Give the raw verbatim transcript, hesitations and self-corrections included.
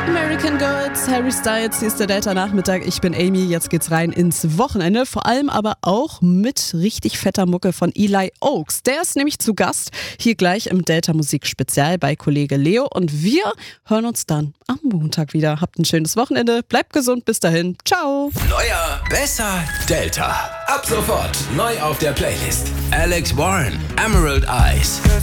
American Girls, Harry Styles, hier ist der Delta-Nachmittag. Ich bin Amy, jetzt geht's rein ins Wochenende. Vor allem aber auch mit richtig fetter Mucke von Eli Oaks. Der ist nämlich zu Gast hier gleich im Delta-Musik-Spezial bei Kollege Leo. Und wir hören uns dann am Montag wieder. Habt ein schönes Wochenende, bleibt gesund, bis dahin. Ciao. Neuer, besser, Delta. Ab sofort neu auf der Playlist. Alex Warren, Emerald Eyes.